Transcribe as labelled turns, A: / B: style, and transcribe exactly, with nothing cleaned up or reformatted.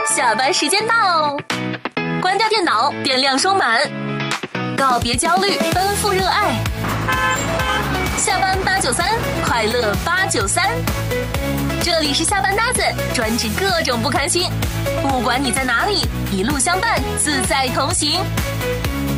A: 下班时间到，关掉电脑，电量收满，告别焦虑，奔赴热爱。下班八九三，快乐八九三。这里是下班搭子，专治各种不开心。不管你在哪里，一路相伴，自在同行。